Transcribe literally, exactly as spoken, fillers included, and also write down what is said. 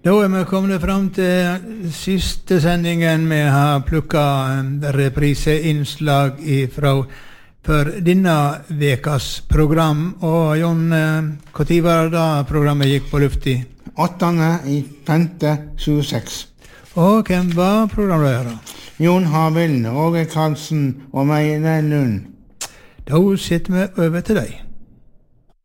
Da er vi kommet frem til siste sendingen. Vi har plukket repriseinnslag fra for denne vekas program. Og Jon, hva tid var det da programmet gikk på luft i? åttende i femte tjueseks. Og hvem var programlederen? Jon Harvild, Åge Karlsen og Meine Lund. Da sitter vi over til deg.